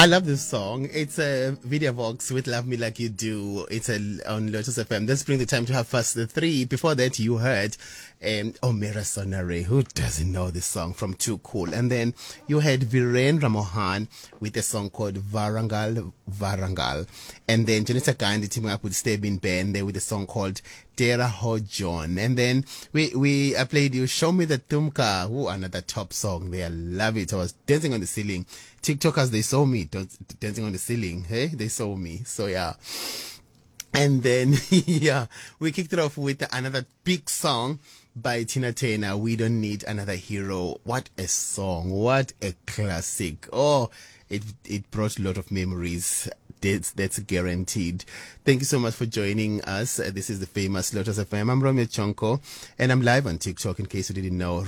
I love this song. It's a Video Vox with Love Me Like You Do. It's on Lotus FM. Let's bring the time to have first the three. Before that, you heard Omira Sonare. Who doesn't know this song from Too Cool? And then you heard Viren Ramohan with a song called Varangal. And then Janita Gandhi teaming up with Stebin Ben there with a song called Tera Ho John. And then we played you Show Me the Tumka. Ooh, another top song there. I love it. I was dancing on the ceiling. TikTokers, they saw me dancing on the ceiling. Hey, they saw me. So yeah. And then, yeah, we kicked it off with another big song by Tina Turner, We Don't Need Another Hero. What a song. What a classic. Oh, it brought a lot of memories. That's guaranteed. Thank you so much for joining us. This is the famous Lotus FM. I'm Romeo Chonko, and I'm live on TikTok in case you didn't know.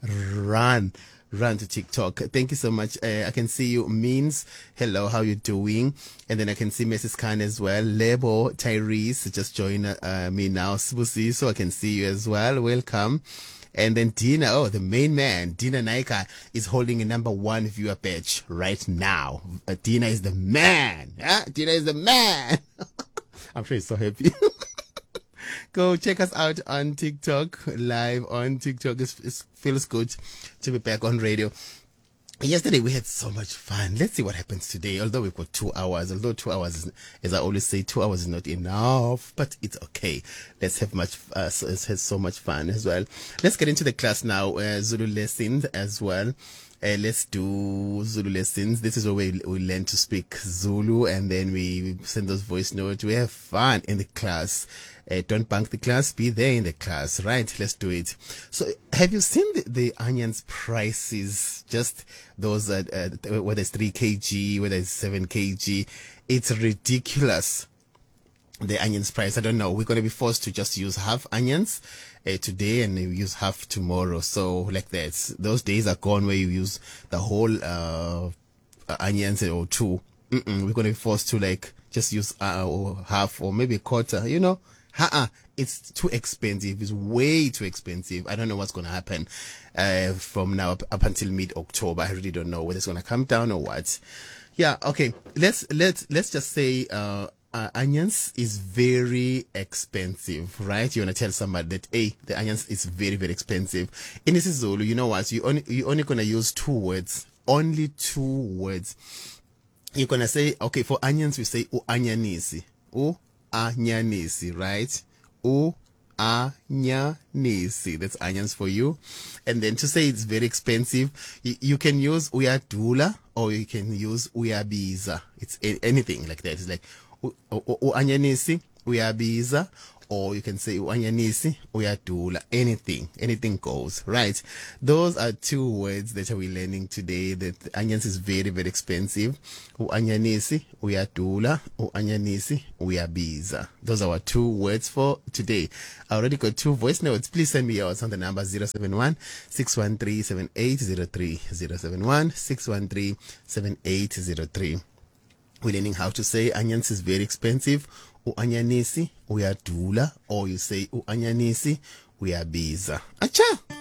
Run to TikTok. Thank you so much. I can see you, Means. Hello, how you doing? And then I can see Mrs. Khan as well. Lebo, Tyrese, just join me now. Sbusi, so I can see you as well. Welcome. And then Dina, the main man, Dina Naika, is holding a #1 viewer badge right now. Dina is the man. Dina is the man. I'm sure he's so happy. Go check us out on TikTok, live on TikTok. It feels good to be back on radio. Yesterday we had so much fun. Let's see what happens today. Although we've got 2 hours, although 2 hours is, as I always say, 2 hours is not enough, but it's okay. Let's have so much fun as well. Let's get into the class now. Zulu lessons as well. Let's do Zulu lessons. This is where we learn to speak Zulu, and then we send those voice notes. We have fun in the class. Don't bunk the class, be there in the class, right? Let's do it. So, have you seen the onions prices? Just those, whether it's 3 kg, whether it's 7 kg. It's ridiculous. The onions price. I don't know. We're going to be forced to just use half onions today, and we use half tomorrow. So, like that. Those days are gone where you use the whole onions or two. We're going to be forced to just use half or maybe a quarter, you know. It's too expensive. It's way too expensive. I don't know what's going to happen from now up until mid-October. I really don't know whether it's going to come down or what. Yeah, okay. Let's just say onions is very expensive, right? You want to tell somebody that, hey, the onions is very, very expensive. In isiZulu, you know what? You only going to use 2 words. Only 2 words. You're going to say, okay, for onions, we say u-anyanisi. U-anyanisi, right? U-anyanisi. That's onions for you. And then to say it's very expensive, you can use uyadula or you can use uyabiza. It's anything like that. It's like u-anyanisi, uyabiza, or you can say u-anyanisi, uyadula. Anything goes, right? Those are 2 words that we're learning today. That onions is very, very expensive. U-anyanisi, uyadula, u-anyanisi, uyabiza. Those are our 2 words for today. I already got 2 voice notes. Please send me yours on the number 071-613-7803. 071-613-7803. We're learning how to say onions is very expensive. U-anyanisi, uyadula, or you say u-anyanisi, uyabiza. Acha!